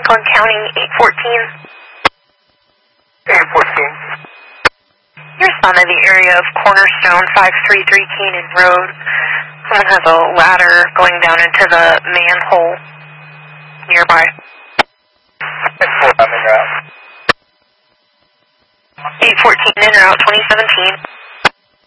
Franklin County, 814. 814. You're responding to the area of Cornerstone, 533 Keenan Road. Someone has a ladder going down into the manhole nearby. 814 en route. 814 en route, 2017.